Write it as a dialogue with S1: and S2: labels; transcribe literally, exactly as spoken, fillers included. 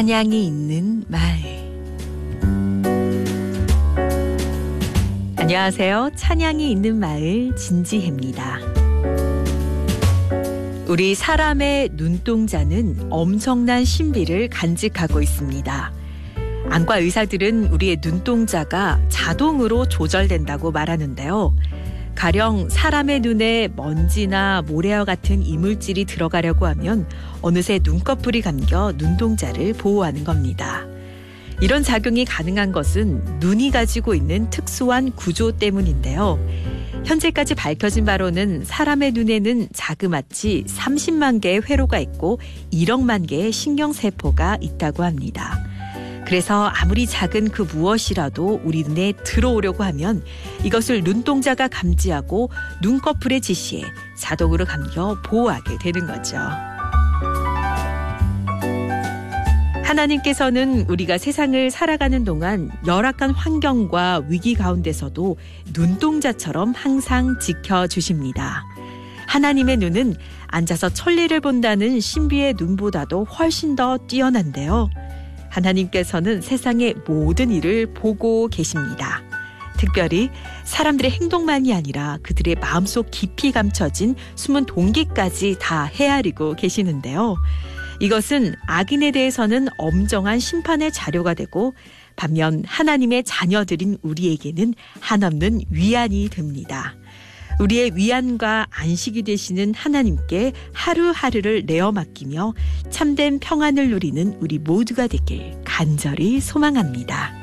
S1: 찬양이 있는 마을. 안녕하세요. 찬양이 있는 마을 진지혜입니다. 우리 사람의 눈동자는 엄청난 신비를 간직하고 있습니다. 안과 의사들은 우리의 눈동자가 자동으로 조절된다고 말하는데요. 가령 사람의 눈에 먼지나 모래와 같은 이물질이 들어가려고 하면 어느새 눈꺼풀이 감겨 눈동자를 보호하는 겁니다. 이런 작용이 가능한 것은 눈이 가지고 있는 특수한 구조 때문인데요. 현재까지 밝혀진 바로는 사람의 눈에는 자그마치 삼십만 개의 회로가 있고 일억만 개의 신경세포가 있다고 합니다. 그래서 아무리 작은 그 무엇이라도 우리 눈에 들어오려고 하면 이것을 눈동자가 감지하고 눈꺼풀의 지시에 자동으로 감겨 보호하게 되는 거죠. 하나님께서는 우리가 세상을 살아가는 동안 열악한 환경과 위기 가운데서도 눈동자처럼 항상 지켜주십니다. 하나님의 눈은 앉아서 천리를 본다는 신비의 눈보다도 훨씬 더 뛰어난데요. 하나님께서는 세상의 모든 일을 보고 계십니다. 특별히 사람들의 행동만이 아니라 그들의 마음속 깊이 감춰진 숨은 동기까지 다 헤아리고 계시는데요. 이것은 악인에 대해서는 엄정한 심판의 자료가 되고 반면 하나님의 자녀들인 우리에게는 한없는 위안이 됩니다. 우리의 위안과 안식이 되시는 하나님께 하루하루를 내어 맡기며 참된 평안을 누리는 우리 모두가 되길 간절히 소망합니다.